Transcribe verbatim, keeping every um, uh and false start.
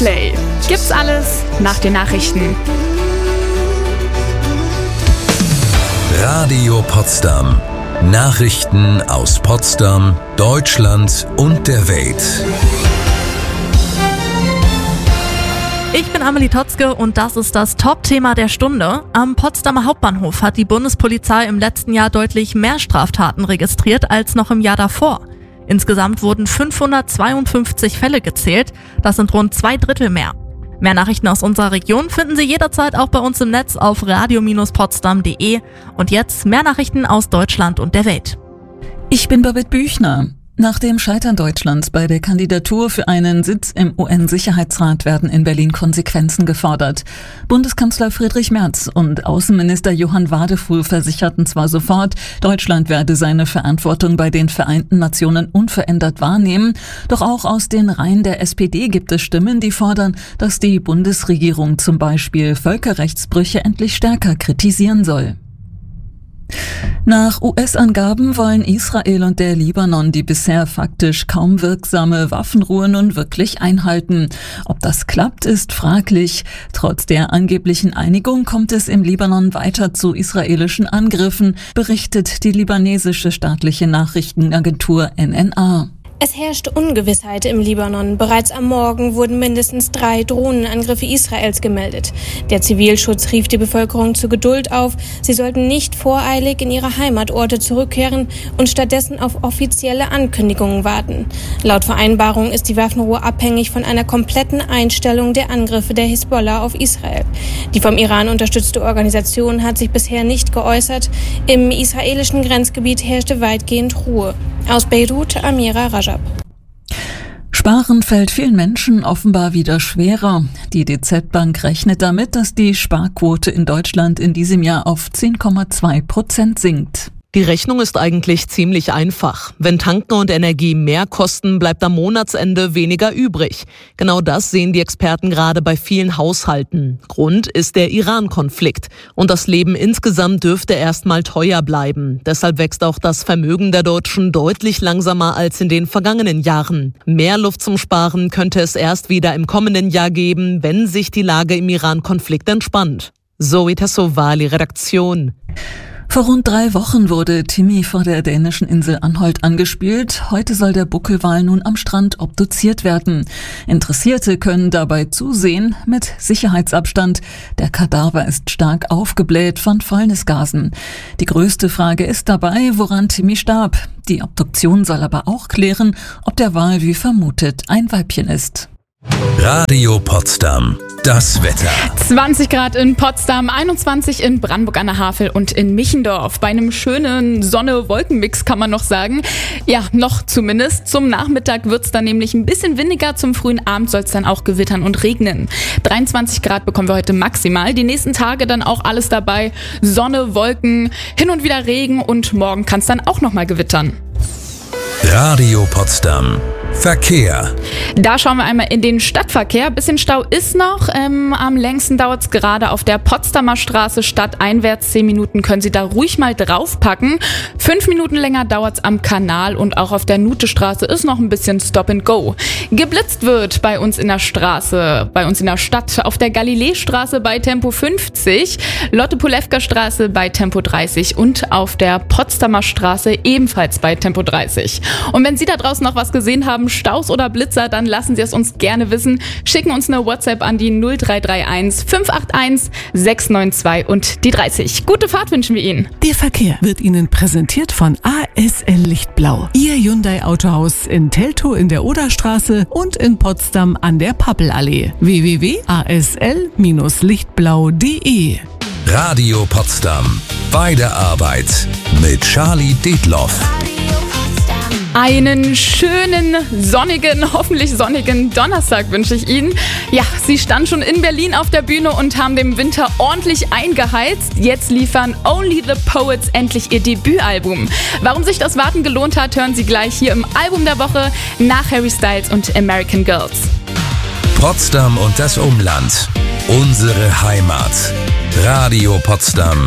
Replay. Gibt's alles nach den Nachrichten. Radio Potsdam. Nachrichten aus Potsdam, Deutschland und der Welt. Ich bin Amelie Totzke und das ist das Top-Thema der Stunde. Am Potsdamer Hauptbahnhof hat die Bundespolizei im letzten Jahr deutlich mehr Straftaten registriert als noch im Jahr davor. Insgesamt wurden fünfhundertzweiundfünfzig Fälle gezählt, das sind rund zwei Drittel mehr. Mehr Nachrichten aus unserer Region finden Sie jederzeit auch bei uns im Netz auf radio Bindestrich potsdam punkt de. Und jetzt mehr Nachrichten aus Deutschland und der Welt. Ich bin Babette Büchner. Nach dem Scheitern Deutschlands bei der Kandidatur für einen Sitz im U N-Sicherheitsrat werden in Berlin Konsequenzen gefordert. Bundeskanzler Friedrich Merz und Außenminister Johann Wadefuhl versicherten zwar sofort, Deutschland werde seine Verantwortung bei den Vereinten Nationen unverändert wahrnehmen, doch auch aus den Reihen der S P D gibt es Stimmen, die fordern, dass die Bundesregierung zum Beispiel Völkerrechtsbrüche endlich stärker kritisieren soll. Nach U S-Angaben wollen Israel und der Libanon die bisher faktisch kaum wirksame Waffenruhe nun wirklich einhalten. Ob das klappt, ist fraglich. Trotz der angeblichen Einigung kommt es im Libanon weiter zu israelischen Angriffen, berichtet die libanesische staatliche Nachrichtenagentur N N A. Es herrscht Ungewissheit im Libanon. Bereits am Morgen wurden mindestens drei Drohnenangriffe Israels gemeldet. Der Zivilschutz rief die Bevölkerung zur Geduld auf. Sie sollten nicht voreilig in ihre Heimatorte zurückkehren und stattdessen auf offizielle Ankündigungen warten. Laut Vereinbarung ist die Waffenruhe abhängig von einer kompletten Einstellung der Angriffe der Hisbollah auf Israel. Die vom Iran unterstützte Organisation hat sich bisher nicht geäußert. Im israelischen Grenzgebiet herrschte weitgehend Ruhe. Aus Beirut, Amira Rajab. Sparen fällt vielen Menschen offenbar wieder schwerer. Die D Z Bank rechnet damit, dass die Sparquote in Deutschland in diesem Jahr auf zehn Komma zwei Prozent sinkt. Die Rechnung ist eigentlich ziemlich einfach. Wenn Tanken und Energie mehr kosten, bleibt am Monatsende weniger übrig. Genau das sehen die Experten gerade bei vielen Haushalten. Grund ist der Iran-Konflikt. Und das Leben insgesamt dürfte erstmal teuer bleiben. Deshalb wächst auch das Vermögen der Deutschen deutlich langsamer als in den vergangenen Jahren. Mehr Luft zum Sparen könnte es erst wieder im kommenden Jahr geben, wenn sich die Lage im Iran-Konflikt entspannt. Zoe Tassovali, Redaktion. Vor rund drei Wochen wurde Timmy vor der dänischen Insel Anholt angespült. Heute soll der Buckelwal nun am Strand obduziert werden. Interessierte können dabei zusehen mit Sicherheitsabstand. Der Kadaver ist stark aufgebläht von Fäulnisgasen. Die größte Frage ist dabei, woran Timmy starb. Die Obduktion soll aber auch klären, ob der Wal wie vermutet ein Weibchen ist. Radio Potsdam. Das Wetter. zwanzig Grad in Potsdam, einundzwanzig in Brandenburg an der Havel und in Michendorf. Bei einem schönen Sonne-Wolken-Mix kann man noch sagen. Ja, noch zumindest. Zum Nachmittag wird es dann nämlich ein bisschen windiger. Zum frühen Abend soll es dann auch gewittern und regnen. dreiundzwanzig Grad bekommen wir heute maximal. Die nächsten Tage dann auch alles dabei. Sonne, Wolken, hin und wieder Regen und morgen kann es dann auch nochmal gewittern. Radio Potsdam. Verkehr. Da schauen wir einmal in den Stadtverkehr. Bisschen Stau ist noch. Ähm, am längsten dauert es gerade auf der Potsdamer Straße stadteinwärts. Zehn Minuten können Sie da ruhig mal draufpacken. Fünf Minuten länger dauert es am Kanal und auch auf der Nutestraße ist noch ein bisschen Stop and Go. Geblitzt wird bei uns in der Straße, bei uns in der Stadt, auf der Galileestraße bei Tempo fünfzig, Lotte-Polewka-Straße bei Tempo dreißig und auf der Potsdamer Straße ebenfalls bei Tempo dreißig. Und wenn Sie da draußen noch was gesehen haben, Staus oder Blitzer, dann lassen Sie es uns gerne wissen. Schicken uns eine WhatsApp an die null drei drei eins fünf acht eins sechs neun zwei und die dreißig. Gute Fahrt wünschen wir Ihnen. Der Verkehr wird Ihnen präsentiert von A S L Lichtblau. Ihr Hyundai Autohaus in Teltow in der Oderstraße und in Potsdam an der Pappelallee. w w w punkt a s l bindestrich lichtblau punkt de Radio Potsdam. Bei der Arbeit mit Charlie Detloff. Einen schönen, sonnigen, hoffentlich sonnigen Donnerstag wünsche ich Ihnen. Ja, Sie standen schon in Berlin auf der Bühne und haben den Winter ordentlich eingeheizt. Jetzt liefern Only the Poets endlich ihr Debütalbum. Warum sich das Warten gelohnt hat, hören Sie gleich hier im Album der Woche nach Harry Styles und American Girls. Potsdam und das Umland. Unsere Heimat. Radio Potsdam.